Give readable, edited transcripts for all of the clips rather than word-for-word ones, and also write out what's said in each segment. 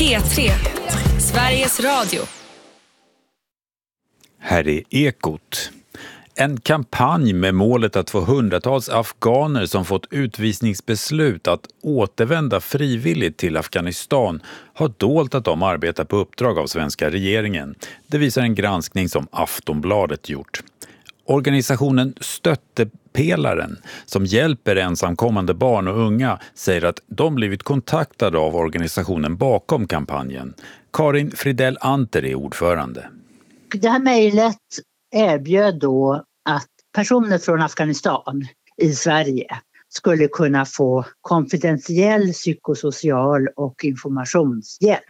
P3, Sveriges Radio. Här är Ekot. En kampanj med målet att få hundratals afghaner som fått utvisningsbeslut att återvända frivilligt till Afghanistan har dolt att de arbetar på uppdrag av svenska regeringen. Det visar en granskning som Aftonbladet gjort. Organisationen Stöttepelaren, som hjälper ensamkommande barn och unga, säger att de blivit kontaktade av organisationen bakom kampanjen. Karin Fridell Anter är ordförande. Det här mejlet erbjöd då att personer från Afghanistan i Sverige skulle kunna få konfidentiell psykosocial och informationshjälp.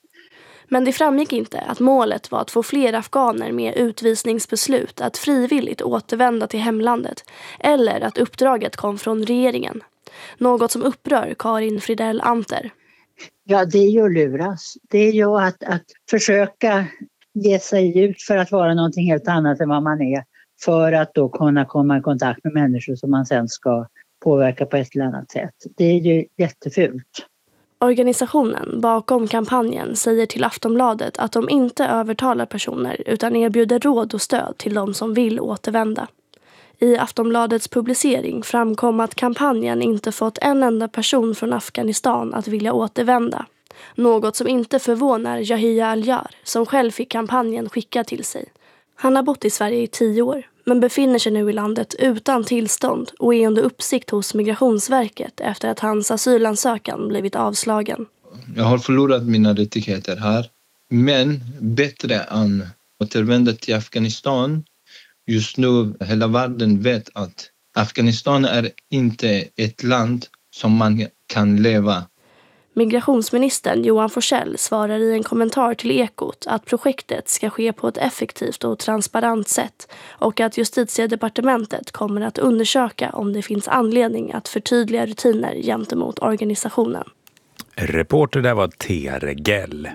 Men det framgick inte att målet var att få fler afghaner med utvisningsbeslut att frivilligt återvända till hemlandet eller att uppdraget kom från regeringen. Något som upprör Karin Fridell Anter. Ja, det är ju att luras. Det är ju att försöka ge sig ut för att vara någonting helt annat än vad man är. För att då kunna komma i kontakt med människor som man sen ska påverka på ett eller annat sätt. Det är ju jättefult. Organisationen bakom kampanjen säger till Aftonbladet att de inte övertalar personer utan erbjuder råd och stöd till de som vill återvända. I Aftonbladets publicering framkom att kampanjen inte fått en enda person från Afghanistan att vilja återvända. Något som inte förvånar Yahya Al-Jar som själv fick kampanjen skickad till sig. Han har bott i Sverige i 10 år men befinner sig nu i landet utan tillstånd och är under uppsikt hos Migrationsverket efter att hans asylansökan blivit avslagen. Jag har förlorat mina rättigheter här, men bättre än återvända till Afghanistan. Just nu hela världen vet att Afghanistan är inte ett land som man kan leva. Migrationsministern Johan Forssell svarar i en kommentar till Ekot att projektet ska ske på ett effektivt och transparent sätt och att Justitiedepartementet kommer att undersöka om det finns anledning att förtydliga rutiner gentemot organisationen. Reporter där var Tere Gell.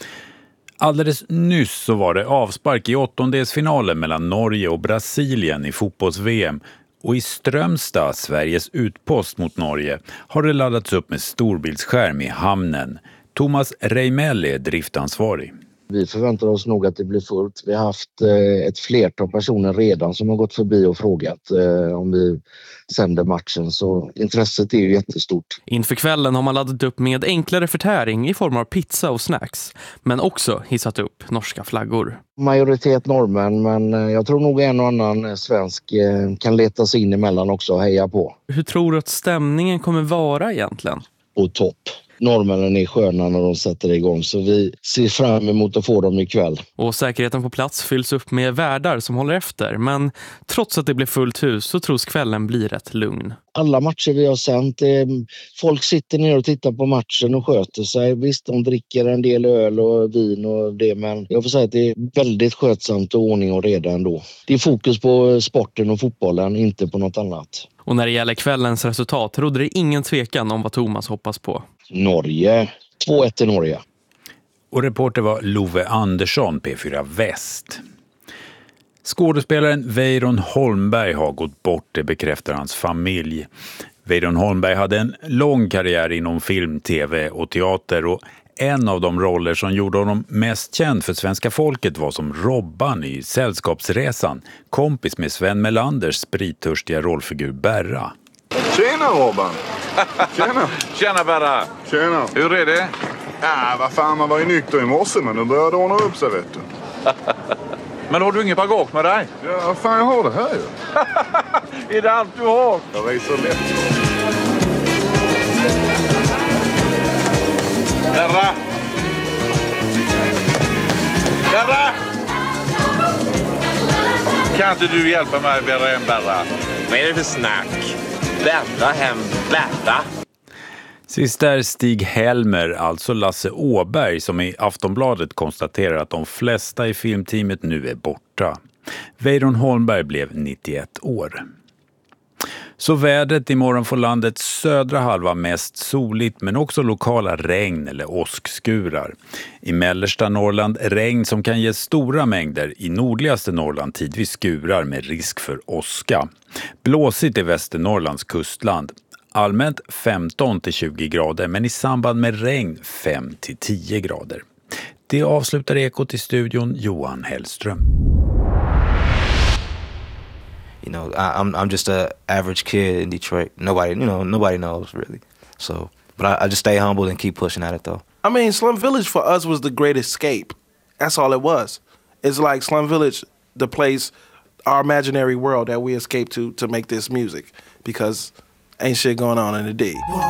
Alldeles nyss så var det avspark i 8-delsfinalen mellan Norge och Brasilien i fotbolls-VM. Och i Strömstad, Sveriges utpost mot Norge, har det laddats upp med storbildsskärm i hamnen. Thomas Reimell är driftansvarig. Vi förväntar oss nog att det blir fullt. Vi har haft ett flertal personer redan som har gått förbi och frågat om vi sänder matchen. Så intresset är ju jättestort. Inför kvällen har man laddat upp med enklare förtäring i form av pizza och snacks. Men också hissat upp norska flaggor. Majoritet norrmän, men jag tror nog en och annan svensk kan leta sig in emellan också och heja på. Hur tror du att stämningen kommer vara egentligen? På topp. Norrmännen är sköna när de sätter igång, så vi ser fram emot att få dem ikväll. Och säkerheten på plats fylls upp med värdar som håller efter, men trots att det blir fullt hus så tros kvällen bli rätt lugn. Alla matcher vi har sänt, folk sitter ner och tittar på matchen och sköter sig. Visst, de dricker en del öl och vin och det, men jag får säga att det är väldigt skötsamt och ordning och reda ändå. Det är fokus på sporten och fotbollen, inte på något annat. Och när det gäller kvällens resultat råder det ingen tvekan om vad Thomas hoppas på. Norge. 2-1 till Norge. Och reporter var Love Andersson, P4 Väst. Skådespelaren Weiron Holmberg har gått bort, det bekräftar hans familj. Weiron Holmberg hade en lång karriär inom film, tv och teater och en av de roller som gjorde honom mest känd för svenska folket var som Robban i Sällskapsresan, kompis med Sven Melanders sprittörstiga rollfigur Berra. Tjena Robban! Tjena! Tjena Berra! Tjena! Hur är det? Ja, vad fan, man var ju nykter i morse, men nu började ordna upp sig, vet du. Men har du ingen bagage med dig? Ja, fan, jag har det här ju. Är det allt du har? Jag reser lätt. Berra! Berra! Kan inte du hjälpa mig bära hem Berra? Vad är det för snack? Berra hem Berra. Sist är Stig Helmer, alltså Lasse Åberg, som i Aftonbladet konstaterar att de flesta i filmteamet nu är borta. Weiron Holmberg blev 91 år. Så vädret imorgon får landets södra halva mest soligt men också lokala regn eller åskskurar. I mellersta Norrland regn som kan ge stora mängder, i nordligaste Norrland tidvis skurar med risk för åska. Blåsigt i Västernorrlands kustland. Allmänt 15 till 20 grader, men i samband med regn 5 till 10 grader. Det avslutar Ekot i studion, Johan Hellström. You know, I'm just a average kid in Detroit. Nobody knows really. So, but I just stay humble and keep pushing at it though. I mean, Slum Village for us was the great escape. That's all it was. It's like Slum Village, the place, our imaginary world that we escaped to make this music, because ain't shit going on in the D.